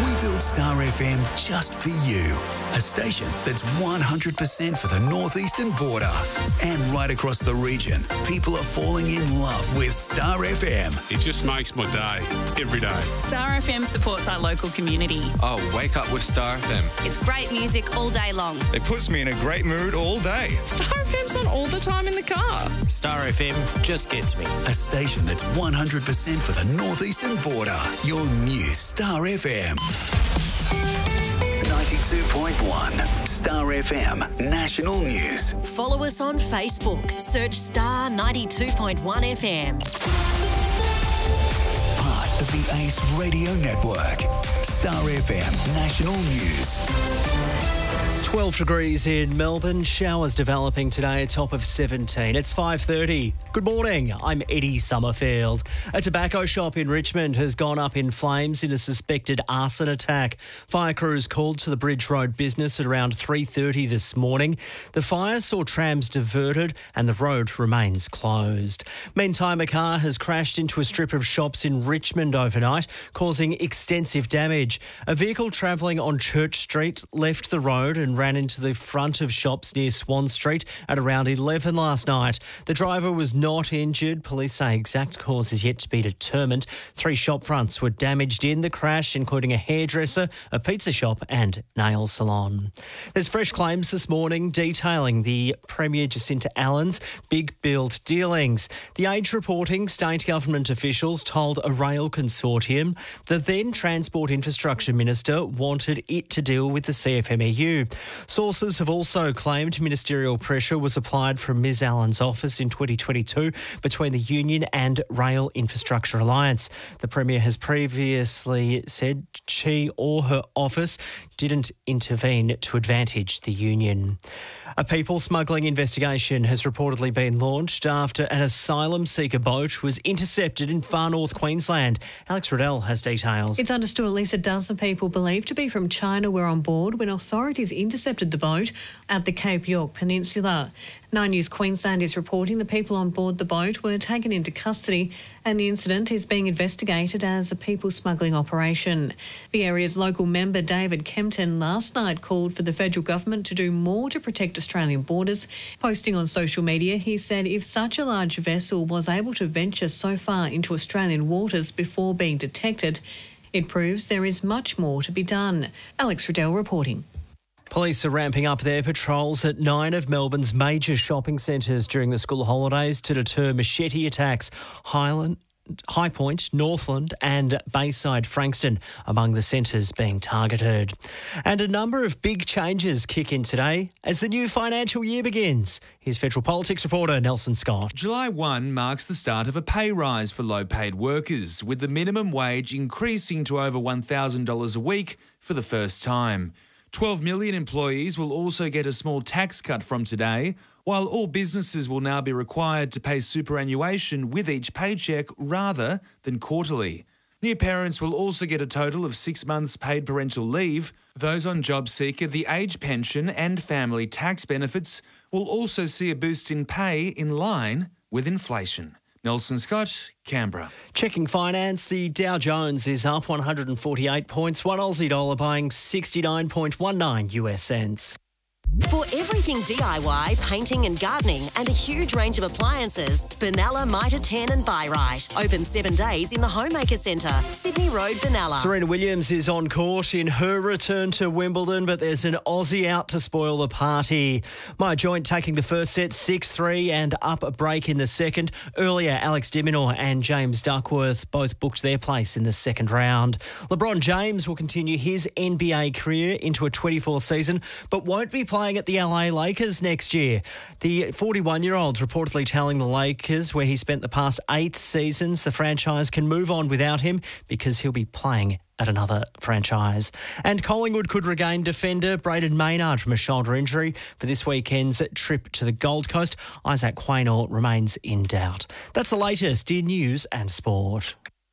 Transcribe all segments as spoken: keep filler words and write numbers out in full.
We built Star F M just for you. A station that's one hundred percent for the northeastern border. And right across the region, people are falling in love with Star F M. It just makes my day, every day. Star F M supports our local community. Oh, wake up with Star F M. It's great music all day long. It puts me in a great mood all day. Star F M's on all the time in the car. Star F M just gets me. A station that's one hundred percent for the northeastern border. Your new Star F M. ninety-two point one Star F M National News. Follow us on Facebook. Search Star ninety-two point one F M. Part of the Ace Radio Network. Star F M National News. twelve degrees in Melbourne. Showers developing today, a top of seventeen. It's five thirty. Good morning. I'm Eddie Summerfield. A tobacco shop in Richmond has gone up in flames in a suspected arson attack. Fire crews called to the Bridge Road business at around three thirty this morning. The fire saw trams diverted and the road remains closed. Meantime, a car has crashed into a strip of shops in Richmond overnight, causing extensive damage. A vehicle travelling on Church Street left the road and ran into the front of shops near Swan Street at around eleven last night. The driver was not injured. Police say exact cause is yet to be determined. Three shop fronts were damaged in the crash, including a hairdresser, a pizza shop and nail salon. There's fresh claims this morning detailing the Premier Jacinta Allen's big build dealings. The Age reporting state government officials told a rail consortium the then Transport Infrastructure Minister wanted it to deal with the C F M E U. Sources have also claimed ministerial pressure was applied from Miz Allen's office in twenty twenty-two between the union and Rail Infrastructure Alliance. The Premier has previously said she or her office didn't intervene to advantage the union. A people smuggling investigation has reportedly been launched after an asylum seeker boat was intercepted in far north Queensland. Alex Riddell has details. It's understood at least a dozen people believed to be from China were on board when authorities intercepted the boat at the Cape York Peninsula. Nine News Queensland is reporting the people on board the boat were taken into custody and the incident is being investigated as a people smuggling operation. The area's local member David Kempton last night called for the federal government to do more to protect Australian borders. Posting on social media, he said if such a large vessel was able to venture so far into Australian waters before being detected, it proves there is much more to be done. Alex Riddell reporting. Police are ramping up their patrols at nine of Melbourne's major shopping centres during the school holidays to deter machete attacks. Highland, High Point, Northland and Bayside Frankston among the centres being targeted. And a number of big changes kick in today as the new financial year begins. Here's Federal Politics reporter Nelson Scott. July first marks the start of a pay rise for low-paid workers, with the minimum wage increasing to over one thousand dollars a week for the first time. twelve million employees will also get a small tax cut from today, while all businesses will now be required to pay superannuation with each paycheck rather than quarterly. New parents will also get a total of six months paid parental leave. Those on JobSeeker, the age pension and family tax benefits will also see a boost in pay in line with inflation. Nelson Scott, Canberra. Checking finance, the Dow Jones is up one hundred forty-eight points, one Aussie dollar buying sixty-nine point one nine U S cents. For everything D I Y, painting and gardening and a huge range of appliances, Benalla Mitre ten and Buy Right. Open seven days in the Homemaker Centre, Sydney Road, Benalla. Serena Williams is on court in her return to Wimbledon, but there's an Aussie out to spoil the party. Maya Joint taking the first set six three and up a break in the second. Earlier, Alex de Minaur and James Duckworth both booked their place in the second round. LeBron James will continue his N B A career into a twenty-fourth season, but won't be playing at the L A Lakers next year. The forty-one-year-old reportedly telling the Lakers, where he spent the past eight seasons, the franchise can move on without him because he'll be playing at another franchise. And Collingwood could regain defender Braden Maynard from a shoulder injury for this weekend's trip to the Gold Coast. Isaac Quaynor remains in doubt. That's the latest in news and sport.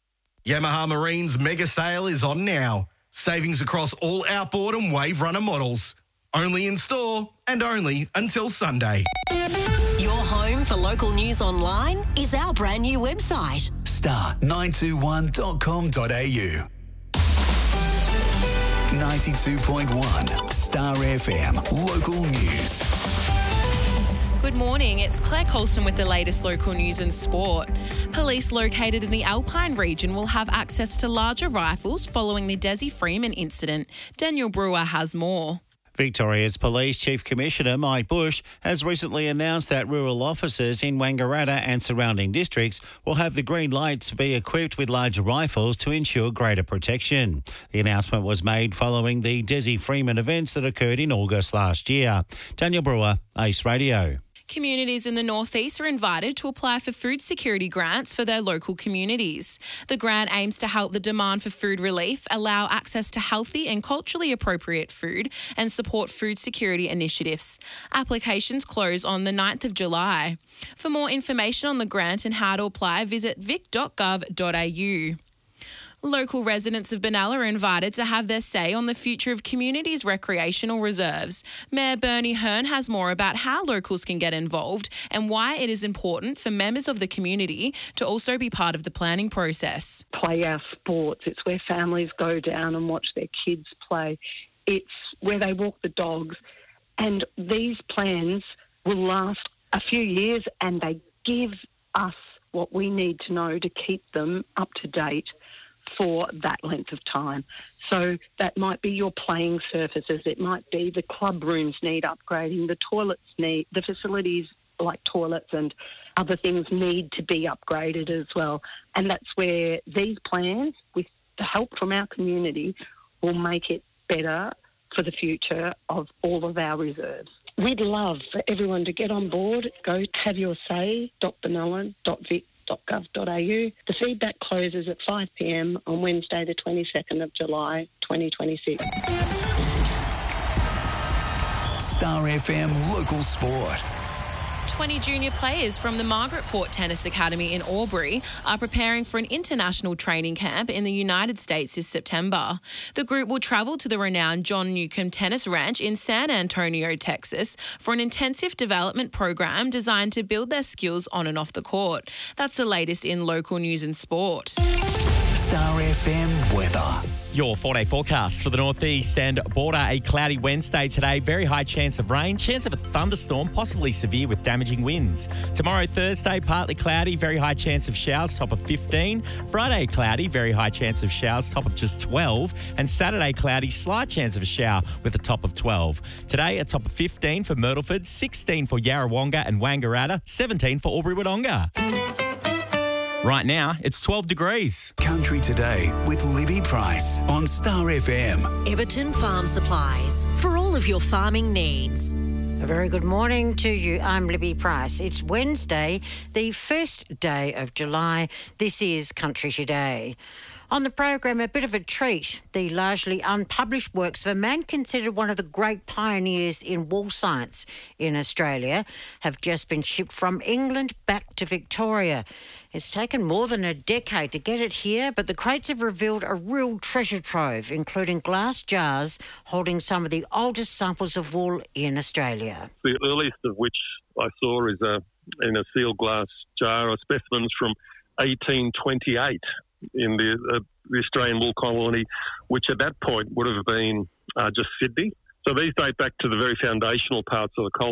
Yamaha Marine's mega sale is on now. Savings across all outboard and wave runner models. Only in store and only until Sunday. Your home for local news online is our brand new website. star nine two one dot com dot a u. ninety-two point one Star F M local news. Good morning, it's Claire Colston with the latest local news and sport. Police located in the Alpine region will have access to larger rifles following the Desi Freeman incident. Daniel Brewer has more. Victoria's Police Chief Commissioner Mike Bush has recently announced that rural officers in Wangaratta and surrounding districts will have the green light to be equipped with larger rifles to ensure greater protection. The announcement was made following the Desi Freeman events that occurred in August last year. Daniel Brewer, Ace Radio. Communities in the northeast are invited to apply for food security grants for their local communities. The grant aims to help the demand for food relief, allow access to healthy and culturally appropriate food, and support food security initiatives. Applications close on the ninth of July. For more information on the grant and how to apply, visit vic dot gov dot a u. Local residents of Benalla are invited to have their say on the future of communities' recreational reserves. Mayor Bernie Hearn has more about how locals can get involved and why it is important for members of the community to also be part of the planning process. Play our sports. It's where families go down and watch their kids play. It's where they walk the dogs. And these plans will last a few years and they give us what we need to know to keep them up to date for that length of time. So that might be your playing surfaces, it might be the club rooms need upgrading, the toilets need, the facilities like toilets and other things need to be upgraded as well. And that's where these plans, with the help from our community, will make it better for the future of all of our reserves. We'd love for everyone to get on board, go have your say, dot benalla dot vic dot gov dot a u. The feedback closes at five p m on Wednesday the twenty-second of July twenty twenty-six. Star F M local sport. twenty junior players from the Margaret Court Tennis Academy in Albury are preparing for an international training camp in the United States this September. The group will travel to the renowned John Newcomb Tennis Ranch in San Antonio, Texas, for an intensive development program designed to build their skills on and off the court. That's the latest in local news and sport. Star F M weather. Your four-day forecast for the northeast and border. A cloudy Wednesday today. Very high chance of rain. Chance of a thunderstorm, possibly severe with damaging winds. Tomorrow, Thursday, partly cloudy. Very high chance of showers, top of fifteen. Friday, cloudy. Very high chance of showers, top of just twelve. And Saturday, cloudy. Slight chance of a shower with a top of twelve. Today, a top of fifteen for Myrtleford, sixteen for Yarrawonga and Wangaratta, seventeen for Albury-Wodonga. Right now, it's twelve degrees. Country Today with Libby Price on Star F M. Everton Farm Supplies for all of your farming needs. A very good morning to you. I'm Libby Price. It's Wednesday, the first day of July. This is Country Today. On the program, a bit of a treat. The largely unpublished works of a man considered one of the great pioneers in wall science in Australia have just been shipped from England back to Victoria. It's taken more than a decade to get it here, but the crates have revealed a real treasure trove, including glass jars holding some of the oldest samples of wool in Australia. The earliest of which I saw is a, in a sealed glass jar of specimens from eighteen twenty-eight. In the, uh, the Australian wool colony, which at that point would have been uh, just Sydney. So these date back to the very foundational parts of the colony.